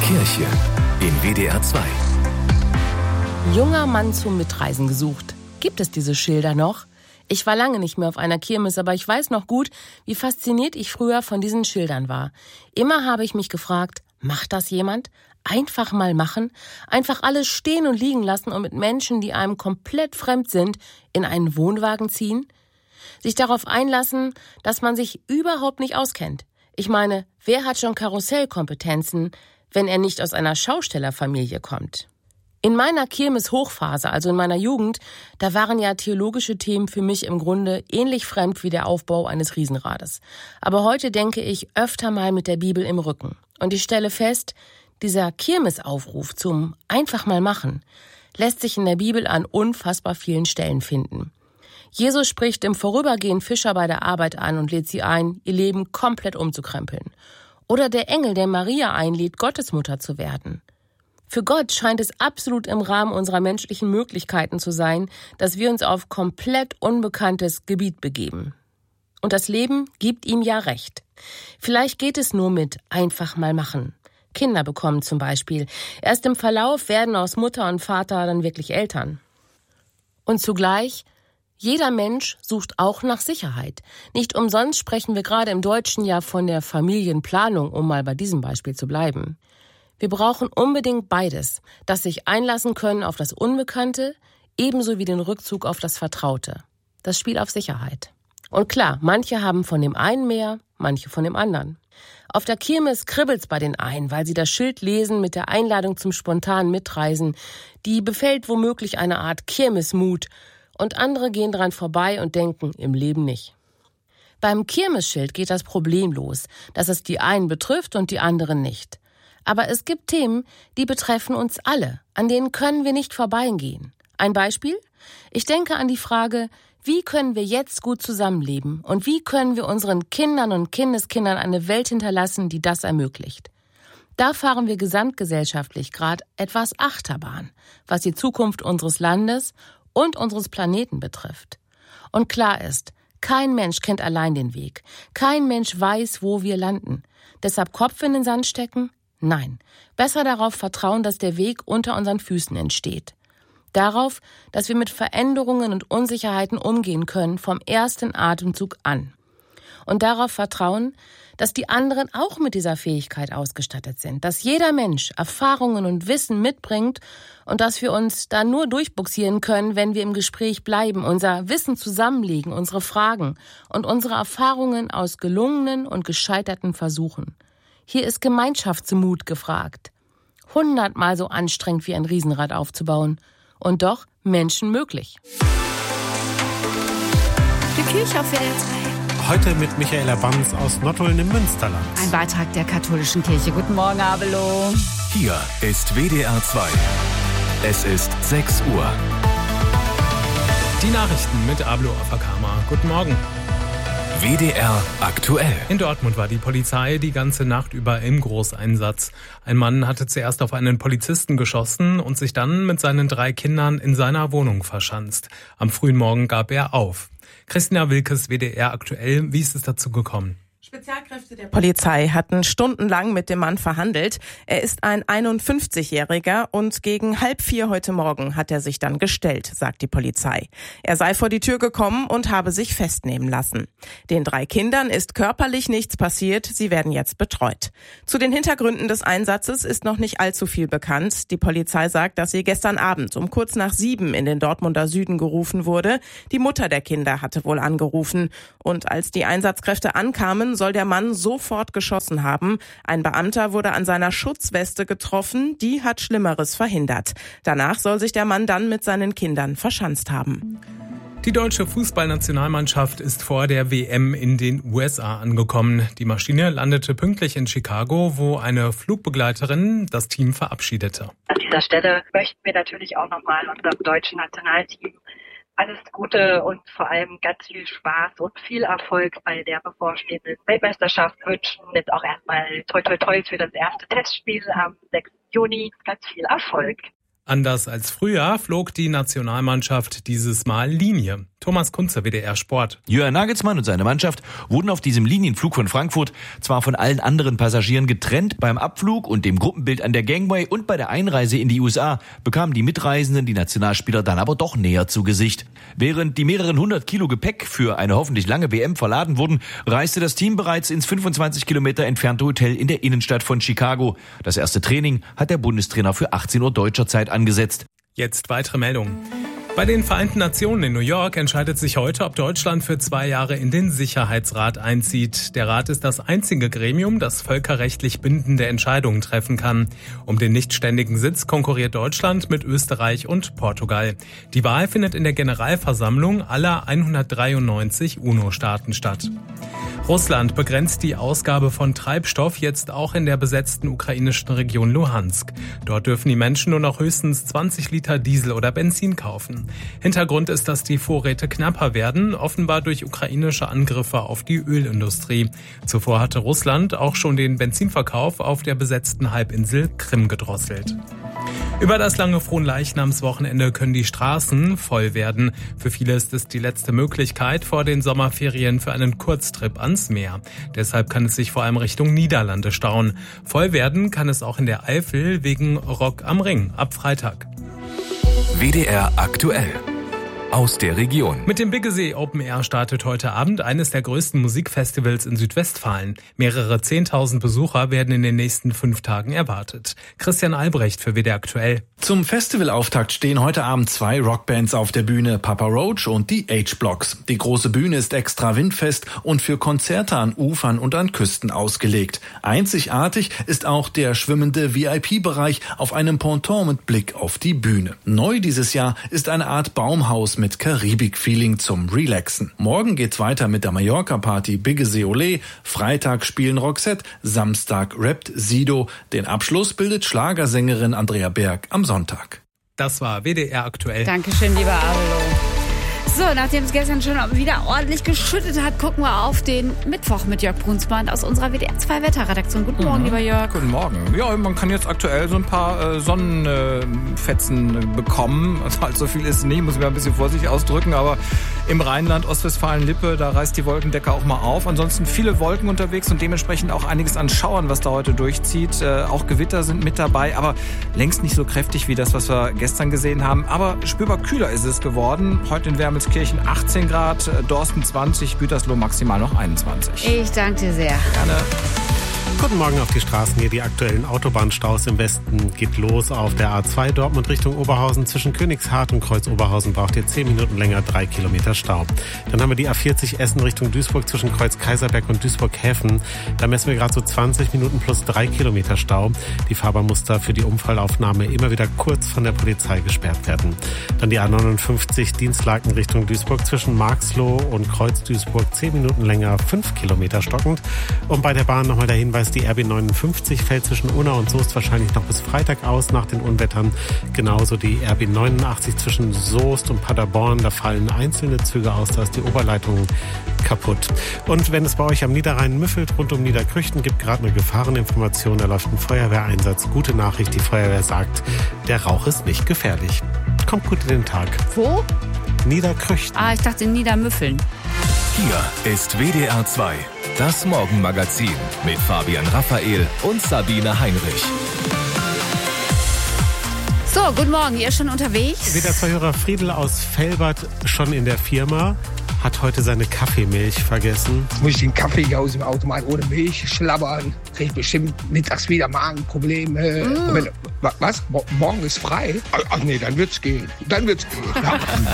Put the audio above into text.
Kirche in WDR 2. Junger Mann zum Mitreisen gesucht. Gibt es diese Schilder noch? Ich war lange nicht mehr auf einer Kirmes, aber ich weiß noch gut, wie fasziniert ich früher von diesen Schildern war. Immer habe ich mich gefragt, macht das jemand? Einfach mal machen? Einfach alles stehen und liegen lassen und mit Menschen, die einem komplett fremd sind, in einen Wohnwagen ziehen? Sich darauf einlassen, dass man sich überhaupt nicht auskennt. Ich meine, wer hat schon Karussellkompetenzen, wenn er nicht aus einer Schaustellerfamilie kommt? In meiner Kirmes-Hochphase, also in meiner Jugend, da waren ja theologische Themen für mich im Grunde ähnlich fremd wie der Aufbau eines Riesenrades. Aber heute denke ich öfter mal mit der Bibel im Rücken. Und ich stelle fest, dieser Kirmesaufruf zum einfach mal machen lässt sich in der Bibel an unfassbar vielen Stellen finden. Jesus spricht im Vorübergehen Fischer bei der Arbeit an und lädt sie ein, ihr Leben komplett umzukrempeln. Oder der Engel, der Maria einlädt, Gottesmutter zu werden. Für Gott scheint es absolut im Rahmen unserer menschlichen Möglichkeiten zu sein, dass wir uns auf komplett unbekanntes Gebiet begeben. Und das Leben gibt ihm ja recht. Vielleicht geht es nur mit einfach mal machen. Kinder bekommen zum Beispiel. Erst im Verlauf werden aus Mutter und Vater dann wirklich Eltern. Und zugleich, jeder Mensch sucht auch nach Sicherheit. Nicht umsonst sprechen wir gerade im Deutschen ja von der Familienplanung, um mal bei diesem Beispiel zu bleiben. Wir brauchen unbedingt beides, das sich einlassen können auf das Unbekannte, ebenso wie den Rückzug auf das Vertraute. Das Spiel auf Sicherheit. Und klar, manche haben von dem einen mehr, manche von dem anderen. Auf der Kirmes kribbelt's bei den einen, weil sie das Schild lesen mit der Einladung zum spontanen Mitreisen. Die befällt womöglich eine Art Kirmesmut. Und andere gehen dran vorbei und denken, im Leben nicht. Beim Kirmesschild geht das Problem los, dass es die einen betrifft und die anderen nicht. Aber es gibt Themen, die betreffen uns alle, an denen können wir nicht vorbeigehen. Ein Beispiel? Ich denke an die Frage, wie können wir jetzt gut zusammenleben und wie können wir unseren Kindern und Kindeskindern eine Welt hinterlassen, die das ermöglicht. Da fahren wir gesamtgesellschaftlich gerade etwas Achterbahn, was die Zukunft unseres Landes und unseres Planeten betrifft. Und klar ist, kein Mensch kennt allein den Weg. Kein Mensch weiß, wo wir landen. Deshalb Kopf in den Sand stecken? Nein, besser darauf vertrauen, dass der Weg unter unseren Füßen entsteht. Darauf, dass wir mit Veränderungen und Unsicherheiten umgehen können vom ersten Atemzug an. Und darauf vertrauen, dass die anderen auch mit dieser Fähigkeit ausgestattet sind, dass jeder Mensch Erfahrungen und Wissen mitbringt und dass wir uns da nur durchbuxieren können, wenn wir im Gespräch bleiben, unser Wissen zusammenlegen, unsere Fragen und unsere Erfahrungen aus gelungenen und gescheiterten Versuchen. Hier ist Gemeinschaftsmut gefragt. 100-mal so anstrengend wie ein Riesenrad aufzubauen. Und doch menschenmöglich. Die Kirche auf WDR 2. Heute mit Michaela Banz aus Nottuln im Münsterland. Ein Beitrag der katholischen Kirche. Guten Morgen, Abelo. Hier ist WDR 2. Es ist 6 Uhr. Die Nachrichten mit Abelo Afakama. Guten Morgen. WDR aktuell. In Dortmund war die Polizei die ganze Nacht über im Großeinsatz. Ein Mann hatte zuerst auf einen Polizisten geschossen und sich dann mit seinen 3 Kindern in seiner Wohnung verschanzt. Am frühen Morgen gab er auf. Christina Wilkes, WDR aktuell. Wie ist es dazu gekommen? Spezialkräfte der Polizei hatten stundenlang mit dem Mann verhandelt. Er ist ein 51-Jähriger und gegen 3:30 heute Morgen hat er sich dann gestellt, sagt die Polizei. Er sei vor die Tür gekommen und habe sich festnehmen lassen. Den 3 Kindern ist körperlich nichts passiert, sie werden jetzt betreut. Zu den Hintergründen des Einsatzes ist noch nicht allzu viel bekannt. Die Polizei sagt, dass sie gestern Abend um kurz nach 7 in den Dortmunder Süden gerufen wurde. Die Mutter der Kinder hatte wohl angerufen. Und als die Einsatzkräfte ankamen, soll der Mann sofort geschossen haben. Ein Beamter wurde an seiner Schutzweste getroffen, die hat Schlimmeres verhindert. Danach soll sich der Mann dann mit seinen Kindern verschanzt haben. Die deutsche Fußballnationalmannschaft ist vor der WM in den USA angekommen. Die Maschine landete pünktlich in Chicago, wo eine Flugbegleiterin das Team verabschiedete. An dieser Stelle möchten wir natürlich auch nochmal unserem deutschen Nationalteam alles Gute und vor allem ganz viel Spaß und viel Erfolg bei der bevorstehenden Weltmeisterschaft wünschen. Jetzt auch erstmal toi toi toi für das erste Testspiel am 6. Juni. Ganz viel Erfolg. Anders als früher flog die Nationalmannschaft dieses Mal Linie. Thomas Kunze, WDR Sport. Jürgen Nagelsmann und seine Mannschaft wurden auf diesem Linienflug von Frankfurt zwar von allen anderen Passagieren getrennt. Beim Abflug und dem Gruppenbild an der Gangway und bei der Einreise in die USA bekamen die Mitreisenden die Nationalspieler dann aber doch näher zu Gesicht. Während die mehreren 100 Kilo Gepäck für eine hoffentlich lange WM verladen wurden, reiste das Team bereits ins 25 Kilometer entfernte Hotel in der Innenstadt von Chicago. Das erste Training hat der Bundestrainer für 18 Uhr deutscher Zeit angesetzt. Jetzt weitere Meldungen. Bei den Vereinten Nationen in New York entscheidet sich heute, ob Deutschland für 2 Jahre in den Sicherheitsrat einzieht. Der Rat ist das einzige Gremium, das völkerrechtlich bindende Entscheidungen treffen kann. Um den nichtständigen Sitz konkurriert Deutschland mit Österreich und Portugal. Die Wahl findet in der Generalversammlung aller 193 UNO-Staaten statt. Russland begrenzt die Ausgabe von Treibstoff jetzt auch in der besetzten ukrainischen Region Luhansk. Dort dürfen die Menschen nur noch höchstens 20 Liter Diesel oder Benzin kaufen. Hintergrund ist, dass die Vorräte knapper werden, offenbar durch ukrainische Angriffe auf die Ölindustrie. Zuvor hatte Russland auch schon den Benzinverkauf auf der besetzten Halbinsel Krim gedrosselt. Über das lange Fronleichnamswochenende können die Straßen voll werden. Für viele ist es die letzte Möglichkeit vor den Sommerferien für einen Kurztrip ans Meer. Deshalb kann es sich vor allem Richtung Niederlande stauen. Voll werden kann es auch in der Eifel wegen Rock am Ring ab Freitag. WDR aktuell. Aus der Region. Mit dem Biggesee Open Air startet heute Abend eines der größten Musikfestivals in Südwestfalen. Mehrere 10.000 Besucher werden in den nächsten 5 Tagen erwartet. Christian Albrecht für WDR aktuell. Zum Festivalauftakt stehen heute Abend 2 Rockbands auf der Bühne, Papa Roach und die H-Blocks. Die große Bühne ist extra windfest und für Konzerte an Ufern und an Küsten ausgelegt. Einzigartig ist auch der schwimmende VIP-Bereich auf einem Ponton mit Blick auf die Bühne. Neu dieses Jahr ist eine Art Baumhaus mit Karibik-Feeling zum Relaxen. Morgen geht's weiter mit der Mallorca-Party Biggesee Olé. Freitag spielen Roxette, Samstag rappt Sido. Den Abschluss bildet Schlagersängerin Andrea Berg am Sonntag. Das war WDR aktuell. Dankeschön, lieber Abelo. So, nachdem es gestern schon wieder ordentlich geschüttet hat, gucken wir auf den Mittwoch mit Jörg Brunsmann aus unserer WDR 2 Wetterredaktion. Guten Morgen, lieber Jörg. Guten Morgen. Ja, man kann jetzt aktuell so ein paar Sonnenfetzen bekommen. Also allzu viel ist nicht, muss ich mal ein bisschen vorsichtig ausdrücken, aber im Rheinland, Ostwestfalen-Lippe, da reißt die Wolkendecke auch mal auf. Ansonsten viele Wolken unterwegs und dementsprechend auch einiges an Schauern, was da heute durchzieht. Auch Gewitter sind mit dabei, aber längst nicht so kräftig wie das, was wir gestern gesehen haben. Aber spürbar kühler ist es geworden. Heute in Wermelskirchen 18 Grad, Dorsten 20, Gütersloh maximal noch 21. Ich danke dir sehr. Gerne. Guten Morgen auf die Straßen. Hier die aktuellen Autobahnstaus im Westen. Geht los auf der A2 Dortmund Richtung Oberhausen. Zwischen Königshardt und Kreuz Oberhausen braucht ihr 10 Minuten länger, 3 Kilometer Stau. Dann haben wir die A40 Essen Richtung Duisburg zwischen Kreuz Kaiserberg und Duisburg-Häfen. Da messen wir gerade so 20 Minuten plus 3 Kilometer Stau. Die Fahrbahn muss da für die Unfallaufnahme immer wieder kurz von der Polizei gesperrt werden. Dann die A59 Dienstlaken Richtung Duisburg zwischen Marxloh und Kreuz Duisburg 10 Minuten länger, 5 Kilometer stockend. Und bei der Bahn nochmal der Hinweis, die RB 59 fällt zwischen Unna und Soest wahrscheinlich noch bis Freitag aus nach den Unwettern. Genauso die RB 89 zwischen Soest und Paderborn. Da fallen einzelne Züge aus, da ist die Oberleitung kaputt. Und wenn es bei euch am Niederrhein müffelt, rund um Niederkrüchten, gibt gerade eine Gefahreninformation. Da läuft ein Feuerwehreinsatz. Gute Nachricht, die Feuerwehr sagt, der Rauch ist nicht gefährlich. Kommt gut in den Tag. Wo? Niederkrüchten. Ich dachte Niedermüffeln. Hier ist WDR 2. Das Morgenmagazin mit Fabian Raphael und Sabine Heinrich. So, guten Morgen, ihr schon unterwegs? WDR 2-Hörer Friedel aus Velbert schon in der Firma. Hat heute seine Kaffeemilch vergessen. Muss ich den Kaffee hier aus dem Automat ohne Milch schlabbern? Krieg ich bestimmt mittags wieder Magenprobleme. Was? Morgen ist frei? Ach nee, dann wird's gehen. Ja.